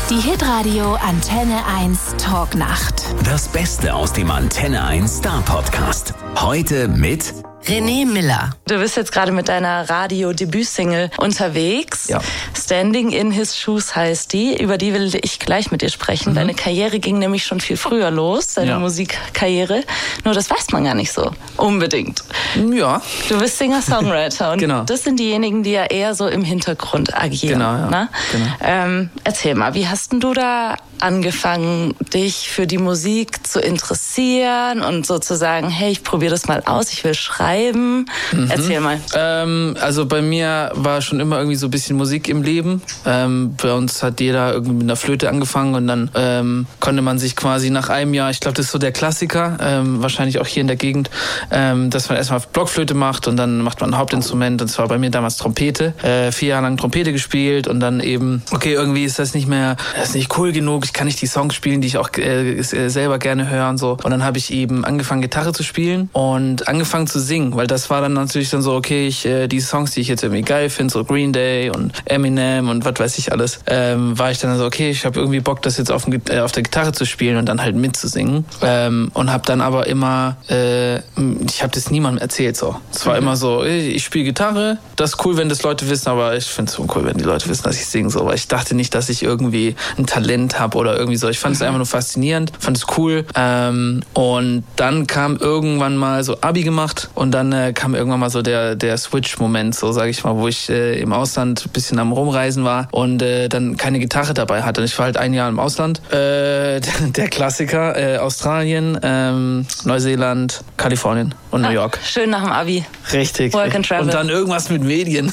Die Hitradio Antenne 1 Talknacht. Das Beste aus dem Antenne 1 Star Podcast. Heute mit René Miller. Du bist jetzt gerade mit deiner Radio-Debütsingle unterwegs. Ja. Standing in His Shoes heißt die. Über die will ich gleich mit dir sprechen. Deine Karriere ging nämlich schon viel früher los, deine Musikkarriere. Nur das weiß man gar nicht so unbedingt. Ja. Du bist Singer-Songwriter und Genau. das sind diejenigen, die ja eher so im Hintergrund agieren. Genau, ja. Ne? Genau. Erzähl mal, wie hast denn du da angefangen, dich für die Musik zu interessieren und so zu sagen, hey, ich probiere das mal aus, ich will schreiben. Erzähl mal. Also bei mir war schon immer irgendwie so ein bisschen Musik im Leben. Bei uns hat jeder irgendwie mit einer Flöte angefangen und dann konnte man sich quasi nach einem Jahr, ich glaube, das ist so der Klassiker, wahrscheinlich auch hier in der Gegend, dass man erstmal Blockflöte macht und dann macht man ein Hauptinstrument, und zwar bei mir damals Trompete. 4 Jahre lang Trompete gespielt und dann eben, okay, irgendwie ist das nicht cool genug, ich kann nicht die Songs spielen, die ich auch selber gerne höre und so. Und dann habe ich eben angefangen, Gitarre zu spielen und angefangen zu singen, weil das war dann natürlich dann so, okay, die Songs, die ich jetzt irgendwie geil finde, so Green Day und Eminem und was weiß ich alles, war ich dann so, okay, ich habe irgendwie Bock, das jetzt auf der Gitarre zu spielen und dann halt mitzusingen. Und habe dann aber immer, ich habe das niemandem erzählt so. Es war immer so, ich spiele Gitarre, das ist cool, wenn das Leute wissen, aber ich finde es uncool, wenn die Leute wissen, dass ich singe, so, weil ich dachte nicht, dass ich irgendwie ein Talent habe oder irgendwie so. Ich fand es einfach nur faszinierend, fand es cool. Und dann kam irgendwann mal so Abi gemacht und dann kam irgendwann mal so der Switch-Moment, so sage ich mal, wo ich im Ausland ein bisschen am Rumreisen war und dann keine Gitarre dabei hatte. Und ich war halt 1 Jahr im Ausland. Der Klassiker, Australien, Neuseeland, Kalifornien und New York. Schön nach dem Abi. Richtig. Work and Travel. Und dann irgendwas mit Medien.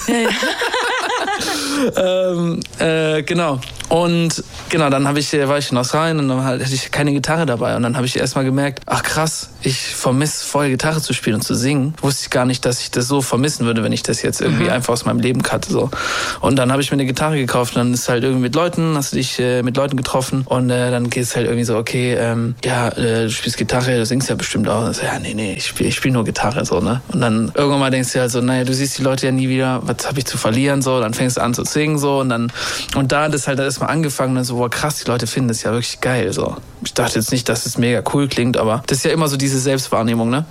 Genau. Und genau, dann war ich in Australien und dann hatte ich keine Gitarre dabei. Und dann habe ich erstmal gemerkt, ach krass, ich vermisse voll Gitarre zu spielen und zu singen. Wusste ich gar nicht, dass ich das so vermissen würde, wenn ich das jetzt irgendwie einfach aus meinem Leben cutte. So. Und dann habe ich mir eine Gitarre gekauft und dann ist halt irgendwie hast du dich mit Leuten getroffen und dann geht es halt irgendwie so, okay, du spielst Gitarre, du singst ja bestimmt auch. Und so, ja, nee, ich spiel nur Gitarre, so, ne? Und dann irgendwann mal denkst du halt so, naja, du siehst die Leute ja nie wieder, was habe ich zu verlieren, so. Dann fängst du an zu singen, so, und da hat es halt erstmal angefangen und dann so, boah, krass, die Leute finden das ja wirklich geil, so. Ich dachte jetzt nicht, dass es mega cool klingt, aber das ist ja immer so diese Selbstwahrnehmung, ne?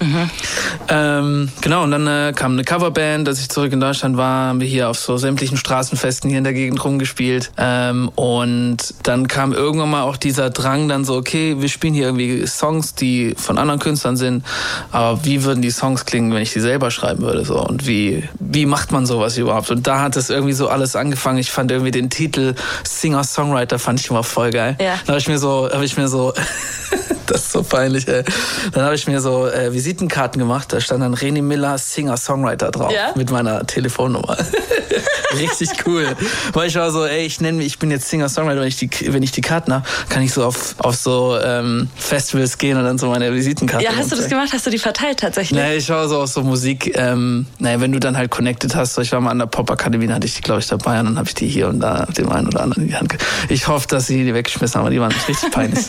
Genau, und dann kam eine Coverband, als ich zurück in Deutschland war, haben wir hier auf so sämtlichen Straßenfesten hier in der Gegend rumgespielt. Und dann kam irgendwann mal auch dieser Drang dann so, okay, wir spielen hier irgendwie Songs, die von anderen Künstlern sind, aber wie würden die Songs klingen, wenn ich die selber schreiben würde, so? Und wie macht man sowas überhaupt? Und da hat es irgendwie so alles angefangen. Ich fand irgendwie den Titel Singer-Songwriter fand ich immer voll geil. Ja. Da habe ich mir so das ist so peinlich, ey. Dann habe ich mir so Visitenkarten gemacht, da stand dann René Miller, Singer-Songwriter drauf, mit meiner Telefonnummer. Richtig cool. Weil ich war so, ey, ich bin jetzt Singer-Songwriter, wenn ich die Karten habe, kann ich so auf so Festivals gehen und dann so meine Visitenkarte. Ja, hast du das gemacht? Hast du die verteilt tatsächlich? Nee, ich war so auf so Musik, wenn du dann halt connected hast, so, ich war mal an der Pop-Akademie, da hatte ich die, glaube ich, dabei und dann habe ich die hier und da dem einen oder anderen in die Hand. Ich hoffe, dass sie die weggeschmissen haben, aber die waren richtig peinlich.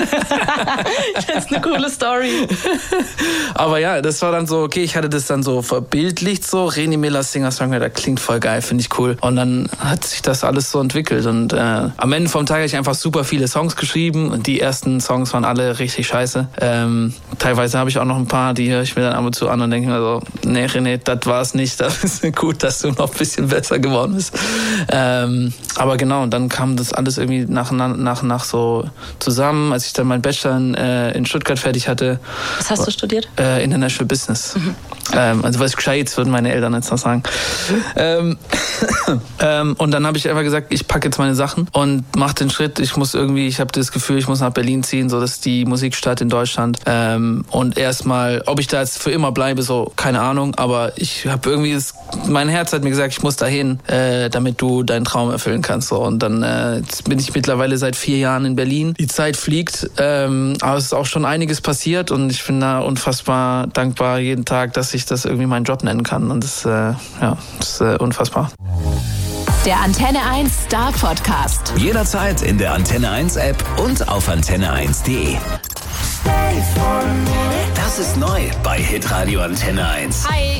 Das ist eine coole Story. Aber ja, das war dann so, okay, ich hatte das dann so verbildlicht so, René Miller, Singer-Songwriter, klingt voll geil, finde ich cool. Und dann hat sich das alles so entwickelt und am Ende vom Tag habe ich einfach super viele Songs geschrieben und die ersten Songs waren alle richtig scheiße. Teilweise habe ich auch noch ein paar, die höre ich mir dann ab und zu an und denke mir so, nee René, das war es nicht, das ist gut, dass du noch ein bisschen besser geworden bist. Aber genau, und dann kam das alles irgendwie nach und nach so zusammen, als ich dann meinen Bachelor in Stuttgart fertig hatte. Was hast du studiert? International Business. Also was gescheit, würden meine Eltern jetzt noch sagen. Und dann habe ich einfach gesagt, ich packe jetzt meine Sachen und mache den Schritt. Ich habe das Gefühl, ich muss nach Berlin ziehen, so dass die Musikstadt in Deutschland. Und erstmal, ob ich da jetzt für immer bleibe, so keine Ahnung. Aber ich habe irgendwie, mein Herz hat mir gesagt, ich muss dahin, damit du deinen Traum erfüllen kannst. So. Und dann jetzt bin ich mittlerweile seit 4 Jahren in Berlin. Die Zeit fliegt, aber es ist auch schon einiges passiert und ich bin da unfassbar dankbar jeden Tag, dass ich das irgendwie meinen Job nennen kann. Und das ist unfassbar. Der Antenne 1 Star Podcast. jederzeit in der Antenne 1 App und auf antenne1.de. Das ist neu bei Hitradio Antenne 1. Hi,